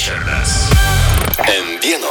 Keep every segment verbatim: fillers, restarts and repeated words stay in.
Richardas. M vieno.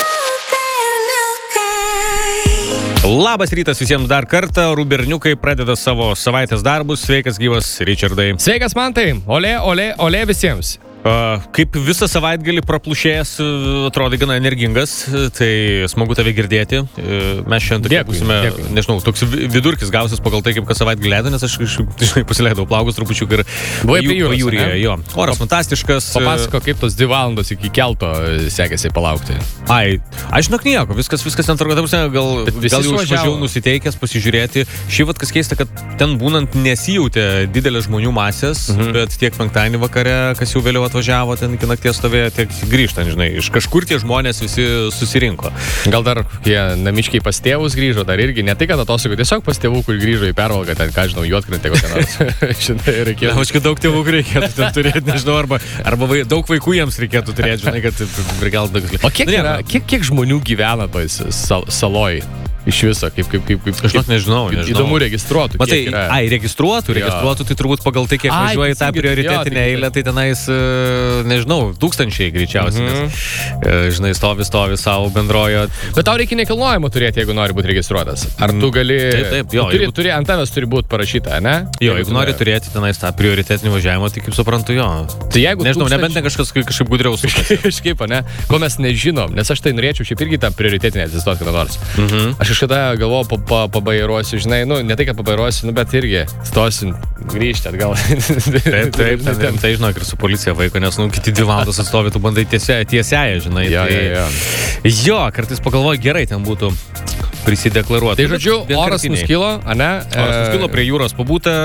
Labas rytas visiems dar kartą. Ruberniukai pradeda savo savaitės darbus. Sveikas gyvas, Richardai. Sveikas Mantai. Olė, olė, olė visiems. Uh, kaip visą savaitgalį praplūšėjęs, atrodo gana energingas, tai smagu tave girdėti. Uh, mes šiandien tokie būsime, nežinau, toks vidurkis gausis pagal tai, kaip kas savaitgalį leido, nes aš, žinai, pasileidau plaukus trupučiuk ir pajūryje. Jo. Oras fantastiškas. Papasako, kaip tos dvi valandos iki kelto sekėsi palaukti. Ai, aš žinok nieko, viskas, viskas ten tvarko, gal, gal jau išvažiavau nusiteikęs pasižiūrėti. Šį vat kas keista, kad ten būnant nesijautė didelės žmonių masės, mhm. bet tiek penktadienį vakare, kas jau vėliau atvažiavo ten iki nakties stovėjo, tiek grįžtant, žinai, iš kažkur tie žmonės visi susirinko. Gal dar jie namiškiai pas tėvus grįžo, dar irgi, ne tai, kad atostogų, tiesiog pas tėvų, kur grįžo į Pervalką, ten, ką žinau, Juodkrantę kokią nors. Žinai, reikėtų. Na, aš kad daug tėvų reikėtų ten turėti, nežinau, arba, arba vai, daug vaikų jiems reikėtų turėti, žinai, kad gal daug. O kiek, yra, kiek, kiek žmonių gyvena toj sal, saloj? Iš viso, kaip, kaip, kaip, kaip, aš žinok, nežinau, nežinau. Įdomu registruotų, Matai, kiek yra. Ai, registruotų, registruotų, tai turbūt pagal tai, kiek ai, važiuoja į tą prioritetinę eilę, tai tenais, nežinau, tūkstančiai greičiausiai, mhm. nes, žinai, stovi, stovi savo bendrojo. Bet tau reikia nekilnojimo turėti, jeigu nori būti registruotas. Ar tu gali... Taip, taip, jo. Turi, jeigu... turi, ant tavęs turi būti parašyta, ne? Jo, jeigu, jeigu nori tu... turėti tenais tą prioritetinį važiavimą, tai kaip suprantu, jo. Tai jeigu nežinau, tūkstančiai... nebent ne kažkas kažkaip gudriau sukasi. Kažkaip, ne? Ko mes nežinom, nes aš tai norėčiau šiaip irgi tą prioritetinę atsistoti kada nors. Mhm. Aš kažkada galvojau, pabairuosiu, žinai, nu, ne tai, kad pabairuosiu, nu, bet irgi stosim grįžti atgal. Taip, taip, ten, tai žinok, ir su policija vaiko, nes, nu, kiti dvi valandos atstovi, tu bandai tiesiąją, žinai. Jo, tai, jo, jo. Jo, kartais pagalvoju, gerai ten būtų prisideklaruoti. Tai žodžiu, oras nuskilo, ane? Oras nuskilo, prie jūros pabūta,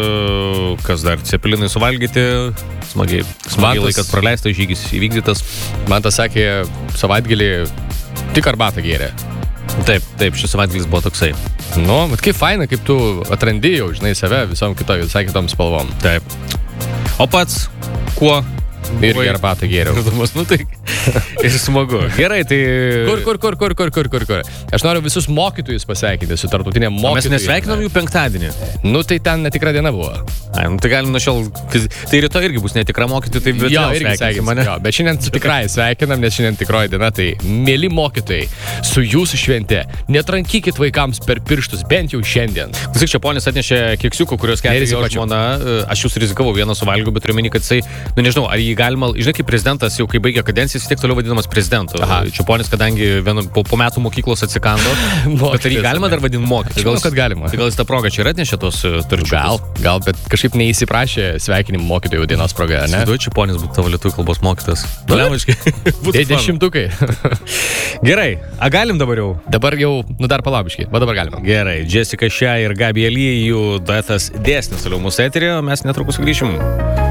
kas dar, cepelinai suvalgyti, smagiai, smagiai laikas praleistas, žygis įvykdytas. Man tas sakė, savaitgalį tik arbatą gėrė. Taip, taip, šis savaitgalis buvo toksai. Nu, bet kaip faina, kaip tu atrandi jau, žinai, save visom kitom, visai kitom spalvom. Taip. O pats, kuo? Irgi arbatą gėriau. Nu tai ir smagu. Gerai, tai... Kur, kur, kur, kur, kur, kur, kur, kur. Aš noriu visus mokytojus pasveikinti su tarptautinė mokytojų. Mes nesveikinam jų penktadienį. Nu, tai ten netikra diena buvo. Ai, nu tai galim nuo šiol... Tai rytoj irgi bus netikra mokytojų, tai bet jo, irgi sveikinam mane. Jo, bet šiandien tikrai sveikinam, nes šiandien tikroji diena, tai mėly mokytojai, su jūsų švente, netrankykit vaikams per pirštus, bent jau šiandien. Vis čia ponis atnešė keksiukų, kurios kepė jo žmona. Aš jūs rizikavau vieną suvalgiau, bet turiu menį, kad jisai, nu nežinau, ar jį galima, žinai, kaip prezidentas jau kai baigė kadenciją, jis tiek toliau vadinamas prezidentu. Čiaponis, kadangi vienu, po, po metų mokyklos atsikando, bet ar jį galima dar vadinti mokytoju? Gal, kad galima. Tai gal jis tą progą čia ir atnešė tos turčius? Gal, gal, bet kažkaip neįsiprašė sveikinimų mokytojų dienos proga, ne? Siduoju, Čiaponis būtų tavo lietuvių kalbos mokytas. Lemiškai. Tai dešimtukai. Gerai, a galim dabar jau? Dabar jau, nu dar palabiškai, va dabar galima. Gerai, Jessica Shea ir Gabi Lee, jų duetas dėsnis toliau mūsų eteryje, mes netrukus grįšim.